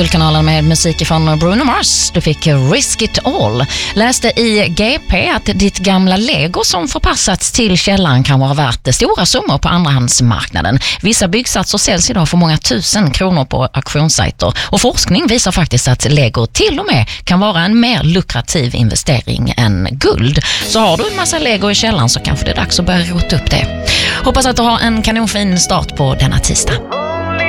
Guldkanalen med musik från Bruno Mars. Du fick Risk It All. Läste i GP att ditt gamla Lego som förpassats till källaren kan vara värt stora summor på andrahandsmarknaden. Vissa byggsatser säljs idag för många tusen kronor på auktionssajter. Och forskning visar faktiskt att Lego till och med kan vara en mer lukrativ investering än guld. Så har du en massa Lego i källaren så kanske det är dags att börja rota upp det. Hoppas att du har en kanonfin start på denna tisdag.